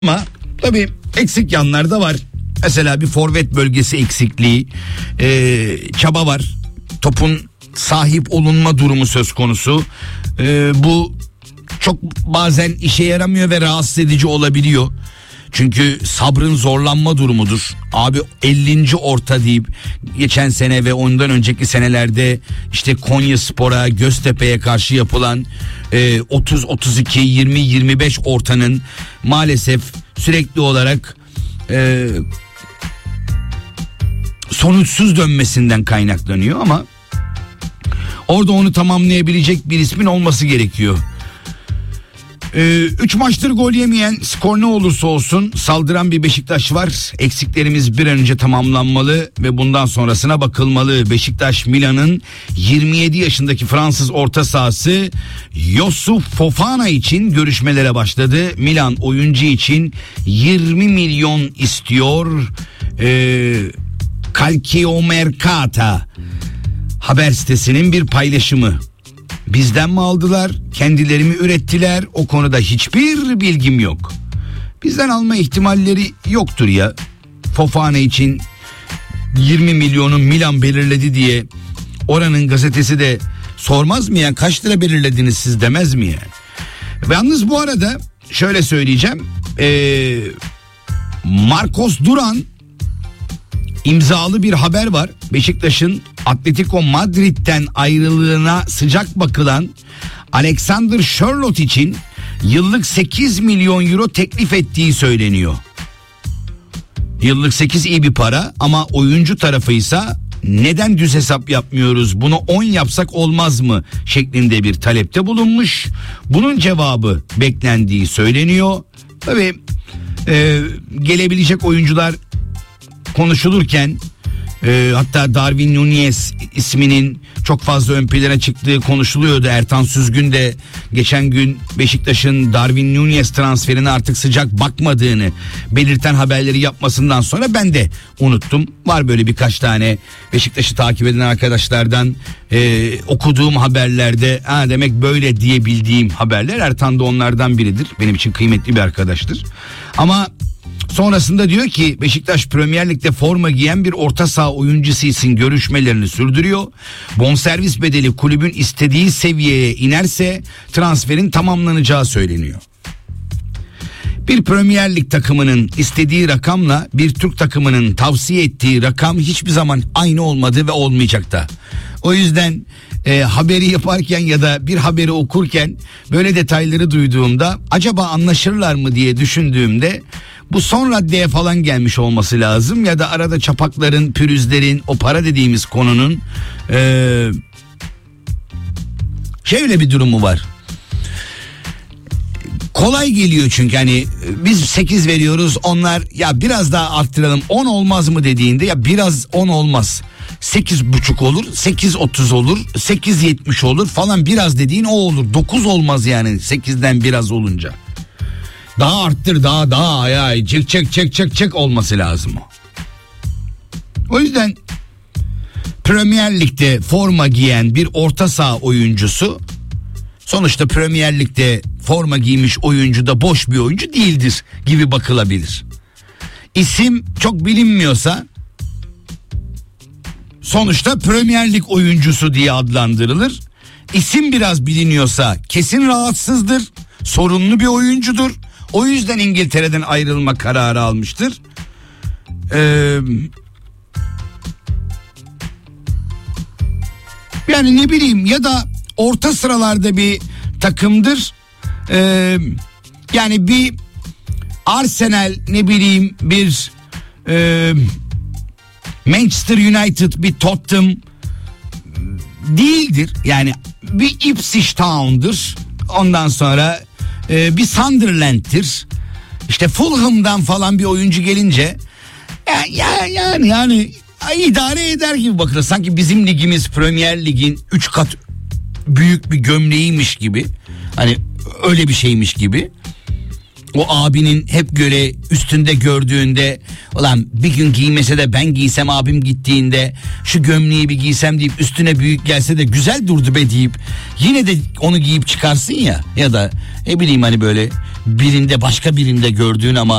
Ama tabii eksik yanlar da var. Mesela bir forvet bölgesi eksikliği, çaba var. Topun sahip olunma durumu söz konusu. Bu çok bazen işe yaramıyor ve rahatsız edici olabiliyor. Çünkü sabrın zorlanma durumudur. Abi 50. orta deyip geçen sene ve ondan önceki senelerde işte Konyaspor'a, Göztepe'ye karşı yapılan 30, 32, 20, 25 ortanın maalesef sürekli olarak sonuçsuz dönmesinden kaynaklanıyor ama orada onu tamamlayabilecek bir ismin olması gerekiyor. 3 maçtır gol yemeyen, skor ne olursa olsun saldıran bir Beşiktaş var. Eksiklerimiz bir an önce tamamlanmalı ve bundan sonrasına bakılmalı. Beşiktaş Milan'ın 27 yaşındaki Fransız orta sahası Youssouf Fofana için görüşmelere başladı. Milan oyuncu için 20 milyon istiyor. Calciomercato haber sitesinin bir paylaşımı. Bizden mi aldılar, kendileri mi ürettiler, o konuda hiçbir bilgim yok. Bizden alma ihtimalleri yoktur ya. Fofana için 20 milyonu Milan belirledi diye oranın gazetesi de sormaz mı ya, kaç lira belirlediniz siz demez mi ya? Yalnız bu arada şöyle söyleyeceğim, Marcos Duran imzalı bir haber var. Beşiktaş'ın Atletico Madrid'den ayrılığına sıcak bakılan Alexander Sherlock için yıllık 8 milyon euro teklif ettiği söyleniyor. Yıllık 8 iyi bir para ama oyuncu tarafıysa neden düz hesap yapmıyoruz, bunu 10 yapsak olmaz mı şeklinde bir talepte bulunmuş. Bunun cevabı beklendiği söyleniyor. Tabii gelebilecek oyuncular konuşulurken hatta Darwin Núñez isminin çok fazla ön plana çıktığı konuşuluyordu. Ertan Süzgün de geçen gün Beşiktaş'ın Darwin Núñez transferine artık sıcak bakmadığını belirten haberleri yapmasından sonra ben de unuttum. Var böyle birkaç tane Beşiktaş'ı takip eden arkadaşlardan okuduğum haberlerde demek böyle diyebildiğim haberler. Ertan da onlardan biridir. Benim için kıymetli bir arkadaştır. Ama sonrasında diyor ki Beşiktaş Premier Lig'de forma giyen bir orta saha oyuncusu için görüşmelerini sürdürüyor. Bonservis bedeli kulübün istediği seviyeye inerse transferin tamamlanacağı söyleniyor. Bir Premier Lig takımının istediği rakamla bir Türk takımının tavsiye ettiği rakam hiçbir zaman aynı olmadı ve olmayacak da. O yüzden haberi yaparken ya da bir haberi okurken böyle detayları duyduğumda acaba anlaşırlar mı diye düşündüğümde bu son raddeye falan gelmiş olması lazım ya da arada çapakların, pürüzlerin, o para dediğimiz konunun şöyle bir durumu var. Kolay geliyor çünkü hani biz 8 veriyoruz, onlar ya biraz daha arttıralım 10 olmaz mı dediğinde ya biraz 10 olmaz. 8,5 olur, 8,30 olur, 8,70 olur falan, biraz dediğin o olur. 9 olmaz yani 8'den biraz olunca. Daha arttır, daha ya çek olması lazım o. O yüzden Premier Lig'de forma giyen bir orta saha oyuncusu sonuçta Premier Lig'de forma giymiş oyuncu da boş bir oyuncu değildir gibi bakılabilir. İsim çok bilinmiyorsa sonuçta Premier Lig oyuncusu diye adlandırılır. İsim biraz biliniyorsa kesin rahatsızdır, sorunlu bir oyuncudur. O yüzden İngiltere'den ayrılma kararı almıştır. Yani ne bileyim, ya da orta sıralarda bir takımdır. Yani bir Arsenal, ne bileyim bir Manchester United, bir Tottenham değildir. Yani bir Ipswich Town'dur. Ondan sonra bir Sunderland'tir. İşte Fulham'dan falan bir oyuncu gelince yani idare eder gibi bakılır. Sanki bizim ligimiz Premier Lig'in 3 kat büyük bir gömleğiymiş gibi. Hani öyle bir şeymiş gibi. O abinin hep böyle üstünde gördüğünde, ulan bir gün giymese de ben giysem, abim gittiğinde şu gömleği bir giysem deyip üstüne büyük gelse de güzel durdu be deyip yine de onu giyip çıkarsın ya. Ya da ne bileyim hani böyle birinde, başka birinde gördüğün ama